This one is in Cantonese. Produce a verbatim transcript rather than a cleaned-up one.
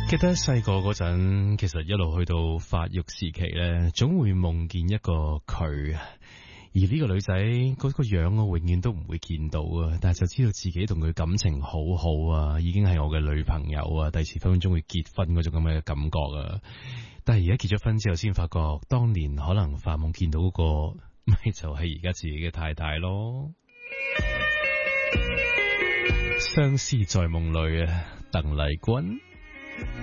記得細個嗰陣，其實一路去到發育時期咧，總會夢見一個佢，而呢個女仔嗰個樣我永遠都唔會見到啊，但係就知道自己同佢感情好好啊，已經係我嘅女朋友啊，第時分分鐘會結婚嗰種咁嘅感覺啊。但係而家結咗婚之後，先發覺當年可能發夢見到嗰個，咪就係而家自己嘅太太咯。相思在夢裏啊，鄧麗君。